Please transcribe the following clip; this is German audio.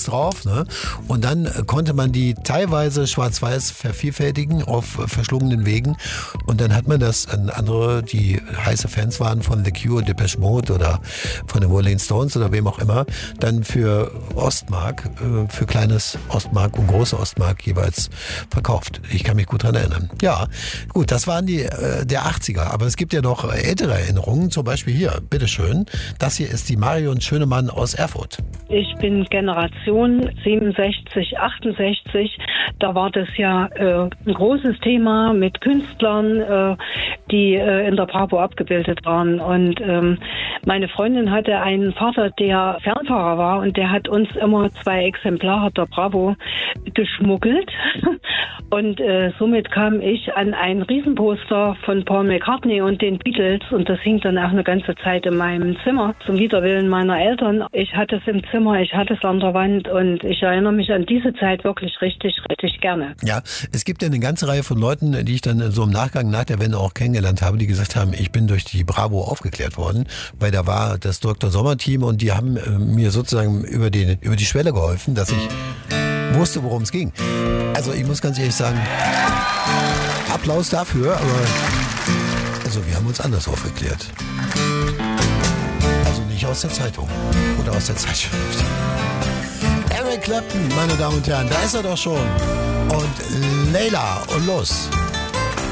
drauf, ne? Und dann konnte man die teilweise schwarz-weiß vervielfältigen auf verschlungenen Wegen. Und dann hat man das an andere, die heiße Fans waren von The Cure, Depeche Mode oder von den Rolling Stones oder wem auch immer, dann für Ostmark, für kleines Ostmark und große Ostmark jeweils verkauft. Ich kann mich gut dran erinnern. Ja, gut, das waren die der 80er. Aber es gibt ja noch ältere Erinnerungen, zum Beispiel hier, bitteschön. Das hier ist die Marion Schönemann aus Erfurt. Ich bin Generation 67, 68. Da war das ja ein großes Thema mit Künstlern, die in der Bravo abgebildet waren. Und meine Freundin hatte einen Vater, der Fernfahrer war und der hat uns immer 2 Exemplare der Bravo geschmuggelt. Und somit kam ich an ein Riesenposter von Paul McCartney und den Beatles und das hing dann auch eine ganze Zeit in meinem Zimmer, zum Widerwillen meiner Eltern. Ich hatte es im Zimmer, ich hatte es an der Wand und ich erinnere mich an diese Zeit wirklich richtig, richtig gerne. Ja, es gibt ja eine ganze Reihe von Leuten, die ich dann so im Nachgang nach der Wende auch kennengelernt habe, die gesagt haben, ich bin durch die Bravo aufgeklärt worden, weil da war das Dr. Sommer-Team und die haben mir sozusagen über die Schwelle geholfen, dass ich wusste, worum es ging. Also ich muss ganz ehrlich sagen, Applaus dafür, aber also wir haben uns anders aufgeklärt. Also nicht aus der Zeitung oder aus der Zeitschrift. Eric Clapton, meine Damen und Herren, da ist er doch schon. Und Layla und los.